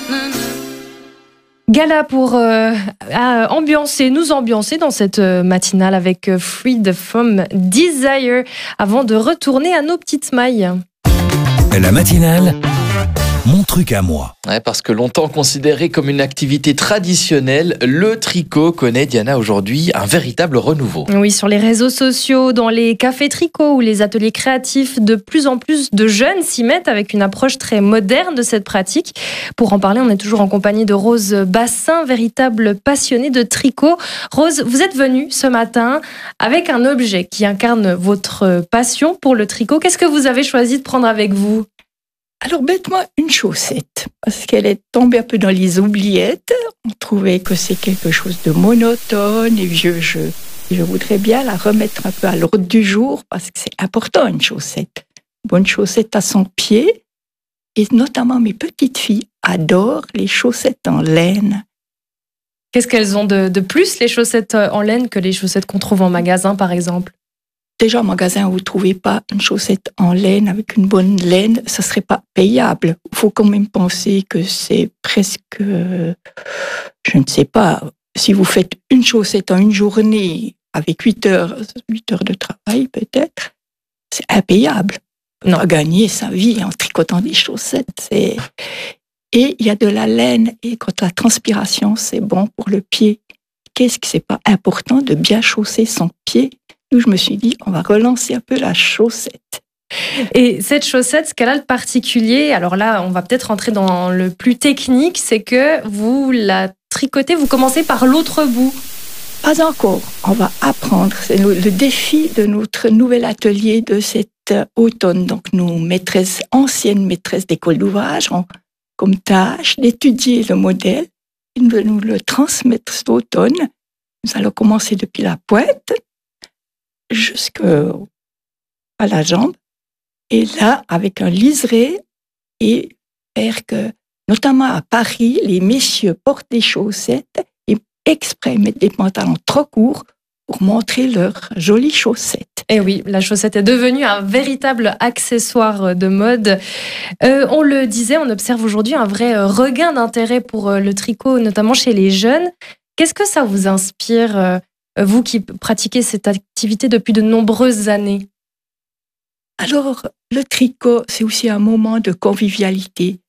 Gala pour nous ambiancer dans cette matinale avec Freed from Desire avant de retourner à nos petites mailles. La matinale, mon truc à moi. Ouais, parce que longtemps considéré comme une activité traditionnelle, le tricot connaît, Diana, aujourd'hui un véritable renouveau. Oui, sur les réseaux sociaux, dans les cafés tricot ou les ateliers créatifs, de plus en plus de jeunes s'y mettent avec une approche très moderne de cette pratique. Pour en parler, on est toujours en compagnie de Rose Bassin, véritable passionnée de tricot. Rose, vous êtes venue ce matin avec un objet qui incarne votre passion pour le tricot. Qu'est-ce que vous avez choisi de prendre avec vous ? Alors, bêtement, une chaussette, parce qu'elle est tombée un peu dans les oubliettes. On trouvait que c'est quelque chose de monotone et je voudrais bien la remettre un peu à l'ordre du jour, parce que c'est important, une chaussette. Une bonne chaussette à son pied. Et notamment, mes petites filles adorent les chaussettes en laine. Qu'est-ce qu'elles ont de plus, les chaussettes en laine, que les chaussettes qu'on trouve en magasin, par exemple ? Déjà, en magasin, vous ne trouvez pas une chaussette en laine avec une bonne laine, ça ne serait pas payable. Il faut quand même penser que c'est presque, je ne sais pas, si vous faites une chaussette en une journée avec 8 heures de travail peut-être, c'est impayable. On va gagner sa vie en tricotant des chaussettes. Et il y a de la laine, et quand la transpiration, c'est bon pour le pied. Qu'est-ce que c'est pas important de bien chausser son pied ? Où je me suis dit, on va relancer un peu la chaussette. Et cette chaussette, ce qu'elle a de particulier, alors là, on va peut-être rentrer dans le plus technique, c'est que vous la tricotez, vous commencez par l'autre bout. Pas encore, on va apprendre. C'est le défi de notre nouvel atelier de cet automne. Donc, nos anciennes maîtresses d'école d'ouvrage ont comme tâche d'étudier le modèle et de nous le transmettre cet automne. Nous allons commencer depuis la pointe jusqu'à la jambe, et là, avec un liseré, et faire que, notamment à Paris, les messieurs portent des chaussettes et exprès mettent des pantalons trop courts pour montrer leurs jolies chaussettes. Et oui, la chaussette est devenue un véritable accessoire de mode. On le disait, on observe aujourd'hui un vrai regain d'intérêt pour le tricot, notamment chez les jeunes. Qu'est-ce que ça vous inspire, vous qui pratiquez cette activité depuis de nombreuses années? Alors, le tricot, c'est aussi un moment de convivialité.